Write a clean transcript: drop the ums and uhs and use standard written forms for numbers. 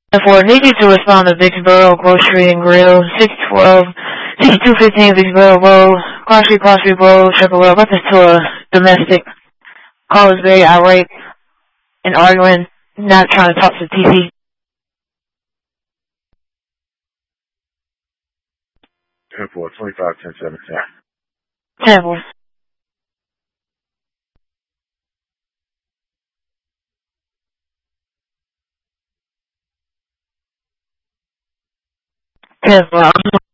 Therefore, needed to respond to Vicksboro Grocery and Grill, 6215 Vicksboro Road, Cross Street Road, Chevrolet, reference to a domestic. Caller is very irate and arguing, not trying to talk to TC. 10-4, 25, 10, 7, 10-4. Yes, well,